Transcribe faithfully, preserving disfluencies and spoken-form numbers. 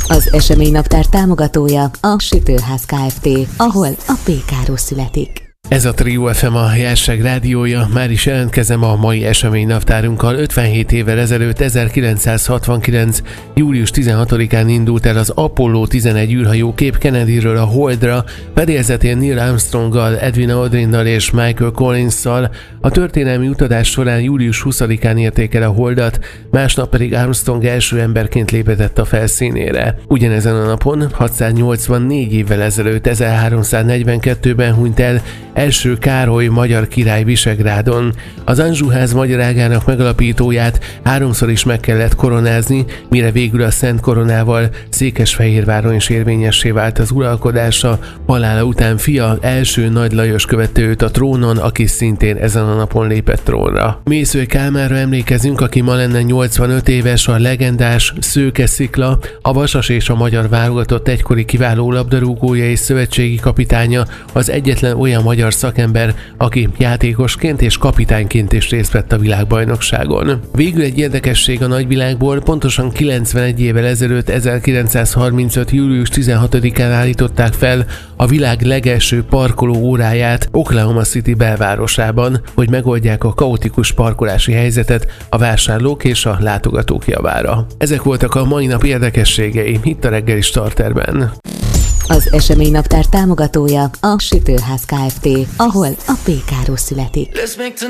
Az eseménynaptár támogatója a Sütőház Kft., ahol a pékáról születik. Ez a Trio ef em, a Jásság rádiója. Már is jelentkezem a mai eseménynaptárunkkal. ötvenhét évvel ezelőtt, ezerkilencszázhatvankilenc. július tizenhatodikán indult el az Apollo tizenegy űrhajó Cape Kennedyről a Holdra, fedélzetén Neil Armstronggal, Edwin Aldrinnal és Michael Collinsszal. A történelmi utazás során július huszadikán érték el a Holdat, másnap pedig Armstrong első emberként lépett a felszínére. Ugyanezen a napon, hatszáznyolcvannégy évvel ezelőtt, ezerháromszáznegyvenkettőben hunyt el első Károly magyar király Visegrádon. Az Anjou-ház magyar ágának megalapítóját háromszor is meg kellett koronázni, mire végül a Szent Koronával Székesfehérváron is érvényessé vált az uralkodása. Halála után fia, első Nagy Lajos követte őt a trónon, aki szintén ezen a napon lépett trónra. Mészöly Kálmánra emlékezünk, aki ma lenne nyolcvanöt éves, a legendás Szőke Szikla, a Vasas és a magyar válogatott egykori kiváló labdarúgója és szövetségi kapitánya, az egyetlen olyan magyar szakember, aki játékosként és kapitányként is részt vett a világbajnokságon. Végül egy érdekesség a nagyvilágból, pontosan kilencvenegy évvel ezelőtt, ezerkilencszázharmincöt. július tizenhatodikán állították fel a világ legelső parkoló óráját Oklahoma City belvárosában, hogy megoldják a kaotikus parkolási helyzetet a vásárlók és a látogatók javára. Ezek voltak a mai nap érdekességei itt a reggeli starterben. Az eseménynaptár támogatója a Sütőház Kft., ahol a pékáról születik.